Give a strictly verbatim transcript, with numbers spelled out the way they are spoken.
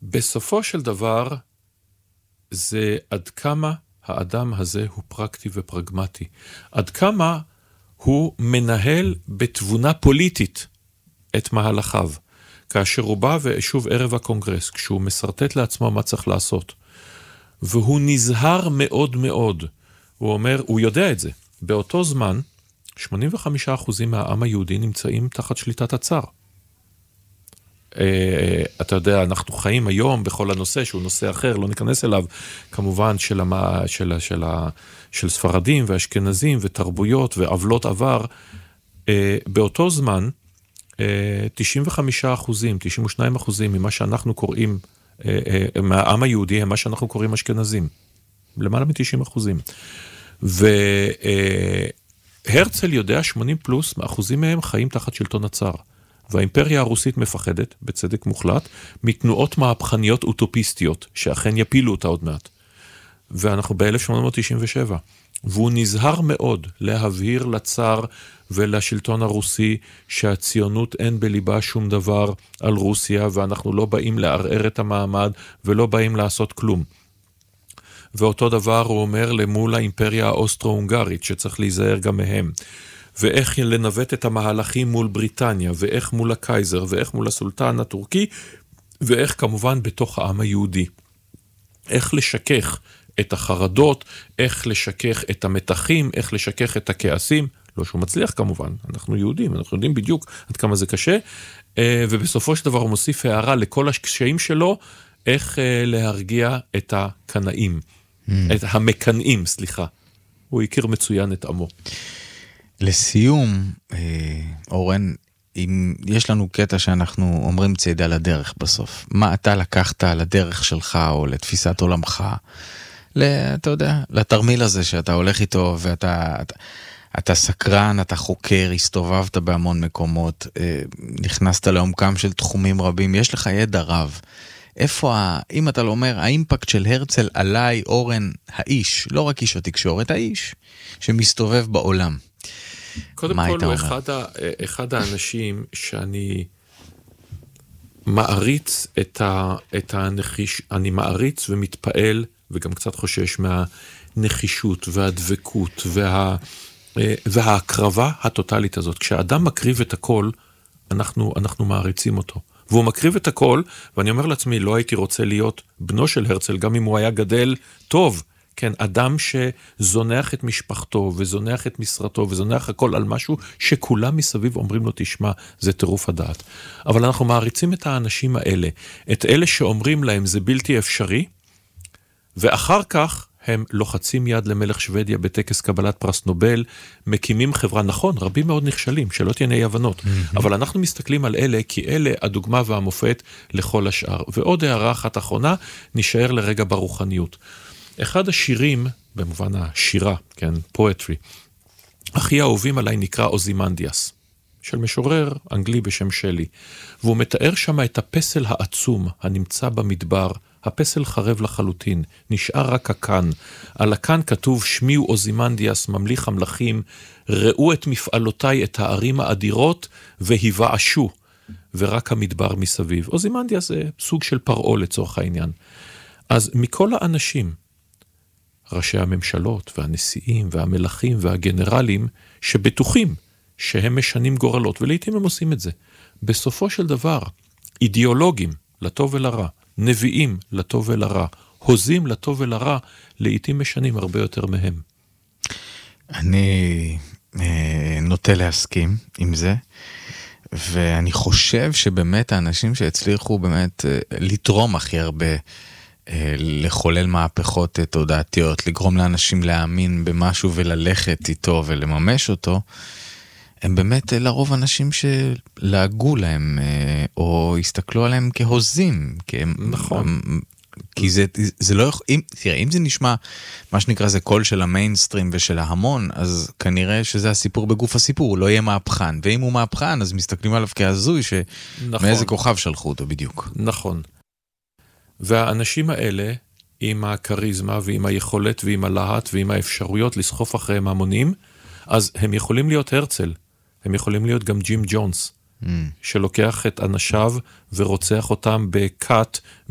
בסופו של דבר, זה עד כמה האדם הזה הוא פרקטי ופרגמטי. עד כמה הוא מנהל בתבונה פוליטית את מהלכיו. כאשר הוא בא ושוב ערב הקונגרס, כשהוא מסרטט לעצמו מה צריך לעשות, והוא נזהר מאוד מאוד, הוא אומר, הוא יודע את זה, באותו זמן, שמונים וחמישה אחוז מהעם היהודי נמצאים תחת שליטת הצאר. אתה יודע, אנחנו חיים היום בכל הנושא, שהוא נושא אחר, לא ניכנס אליו, כמובן של, המה, של, של, של ספרדים ואשכנזים ותרבויות ועבלות עבר. באותו זמן, תשעים וחמישה אחוזים, תשעים ושניים אחוזים ממה שאנחנו קוראים, מהעם היהודי, הם מה שאנחנו קוראים אשכנזים. למעלה מ-תשעים אחוזים. והרצל יודע שמונים פלוס אחוזים מהם חיים תחת שלטון הצאר. והאימפריה הרוסית מפחדת, בצדק מוחלט, מתנועות מהפכניות אוטופיסטיות, שאכן יפילו אותה עוד מעט. ואנחנו ב-אלף שמונה מאות תשעים ושבע. והוא נזהר מאוד להבהיר לצאר ולשלטון הרוסי שהציונות אין בליבה שום דבר על רוסיה, ואנחנו לא באים לערער את המעמד ולא באים לעשות כלום. ואותו דבר הוא אומר למול האימפריה האוסטרו-הונגרית, שצריך להיזהר גם מהם. ואיך לנווט את המהלכים מול בריטניה, ואיך מול הקייזר, ואיך מול הסולטן הטורקי, ואיך כמובן בתוך העם היהודי. איך לשכך את החרדות, איך לשכך את המתחים, איך לשכך את הכעסים, לא שהוא מצליח כמובן, אנחנו יהודים, אנחנו יודעים בדיוק עד כמה זה קשה, ובסופו של דבר הוא מוסיף הערה לכל הקשיים שלו, איך להרגיע את הקנאים, mm. את המקנאים, סליחה. הוא הכיר מצוין את עמו. לסיום, אורן, אם יש לנו קטע שאנחנו אומרים צעידה לדרך בסוף, מה אתה לקחת לדרך שלך או לתפיסת עולמך, אתה יודע, לתרמיל הזה שאתה הולך איתו ואתה אתה, אתה סקרן, אתה חוקר, הסתובבת בהמון מקומות, נכנסת לעומקם של תחומים רבים, יש לך ידע רב. איפה, אם אתה לא אומר, האימפקט של הרצל עליי, אורן, האיש, לא רק איש התקשורת, האיש שמסתובב בעולם. קודם כל הוא אחד, ה, אחד האנשים שאני מעריץ את, ה, את הנחיש, אני מעריץ ומתפעל וגם קצת חושש מהנחישות והדבקות וה, וההקרבה הטוטלית הזאת. כשאדם מקריב את הכל, אנחנו, אנחנו מעריצים אותו. והוא מקריב את הכל, ואני אומר לעצמי, לא הייתי רוצה להיות בנו של הרצל, גם אם הוא היה גדל טוב. כן, אדם שזונח את משפחתו, וזונח את משרתו, וזונח הכל על משהו שכולם מסביב אומרים לו, תשמע, זה טירוף הדעת. אבל אנחנו מעריצים את האנשים האלה, את אלה שאומרים להם, זה בלתי אפשרי, ואחר כך הם לוחצים יד למלך שוודיה בטקס קבלת פרס נובל, מקימים חברה, נכון, רבים מאוד נכשלים, שלא תהיינה אי הבנות, mm-hmm. אבל אנחנו מסתכלים על אלה, כי אלה הדוגמה והמופת לכל השאר. ועוד הערה אחת אחרונה, נשאר לרגע ברוחניות. אחד השירים, במובן השירה, כן, פואטרי, הכי אהובים עליי נקרא אוזימנדיאס, של משורר אנגלי בשם שלי, והוא מתאר שם את הפסל העצום הנמצא במדבר, הפסל חרב לחלוטין, נשאר רק הכאן. על הכאן כתוב, שמיעו אוזימנדיאס, ממליך המלכים, ראו את מפעלותיי, את הערים האדירות, והיוועשו, ורק המדבר מסביב. אוזימנדיאס זה סוג של פרעה לצורך העניין. אז מכל האנשים, ראשי הממשלות והנשיאים והמלכים והגנרלים, שבטוחים שהם משנים גורלות, ולעיתים הם עושים את זה. בסופו של דבר, אידיאולוגים לטוב ולרע, נביאים לטוב ולרע, הוזים לטוב ולרע, לעיתים משנים הרבה יותר מהם. אני אה, נוטה להסכים עם זה, ואני חושב שבאמת האנשים שהצליחו באמת אה, לתרום הכי הרבה, אה, לחולל מהפכות תודעתיות, לגרום לאנשים להאמין במשהו וללכת איתו ולממש אותו, הם באמת לרוב אנשים שלהגו להם, או הסתכלו עליהם כהוזים. נכון. כי זה, זה לא, אם, תראה, אם זה נשמע, מה שנקרא זה קול של המיינסטרים ושל ההמון, אז כנראה שזה הסיפור בגוף הסיפור, הוא לא יהיה מהפכן. ואם הוא מהפכן, אז מסתכלים עליו כהזוי, שמאיזה כוכב שלחו אותו בדיוק. נכון. והאנשים האלה, עם הקריזמה ועם היכולת ועם הלהט ועם האפשרויות לסחוף אחריהם המונים, אז הם יכולים להיות הרצל. הם יכולים להיות גם ג'ים ג'ונס, mm. שלוקח את אנשיו ורוצח אותם בקאט,